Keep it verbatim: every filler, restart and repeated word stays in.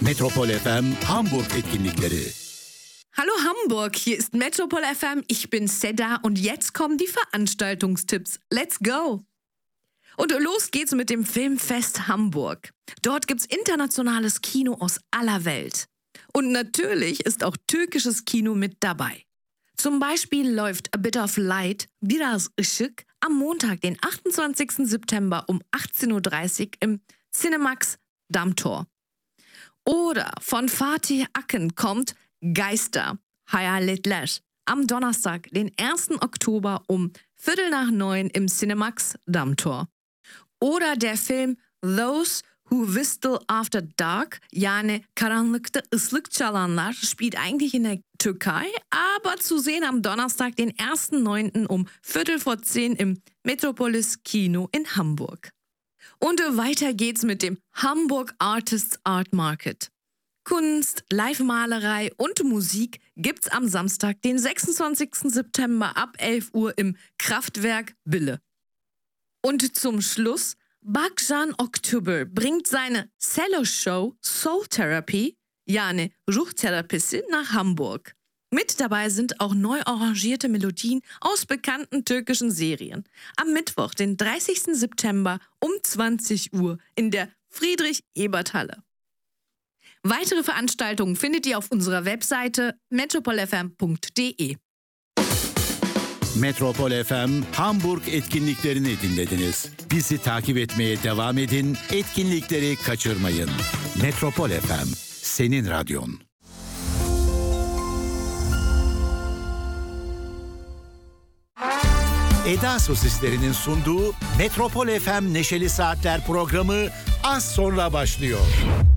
Metropol F M Hamburg etkinlikleri. Hallo Hamburg, hier ist Metropol F M, ich bin Seda und jetzt kommen die Veranstaltungstipps. Let's go! Und los geht's mit dem Filmfest Hamburg. Dort gibt's internationales Kino aus aller Welt. Und natürlich ist auch türkisches Kino mit dabei. Zum Beispiel läuft A Bit of Light, Biraz Işık, am Montag, den achtundzwanzigsten September um achtzehn Uhr dreißig im Cinemax Dammtor. Oder von Fatih Akın kommt Geister, Hayaletler, am Donnerstag, den ersten Oktober um Viertel nach neun im Cinemax Dammtor. Oder der Film Those Who Whistle After Dark, yani Karanlıkta ıslık çalanlar, spielt eigentlich in der Türkei, aber zu sehen am Donnerstag, den ersten neunten um Viertel vor zehn im Metropolis Kino in Hamburg. Und weiter geht's mit dem Hamburg Artists Art Market. Kunst, Live-Malerei und Musik gibt's am Samstag, den sechsundzwanzigsten September ab elf Uhr im Kraftwerk Wille. Und zum Schluss, Bakjan Oktober bringt seine Cello-Show Soul Therapy, yani Ruchtherapisi, nach Hamburg. Mit dabei sind auch neu arrangierte Melodien aus bekannten türkischen Serien. Am Mittwoch, den dreißigsten September um zwanzig Uhr in der Friedrich-Ebert-Halle. Weitere Veranstaltungen findet ihr auf unserer Webseite metropol f m punkt d e. Metropol F M Hamburg etkinliklerini dinlediniz. Bizi takip etmeye devam edin, etkinlikleri kaçırmayın. Metropol F M, senin radyon. Eda Sosislerinin sunduğu Metropol F M Neşeli Saatler programı az sonra başlıyor.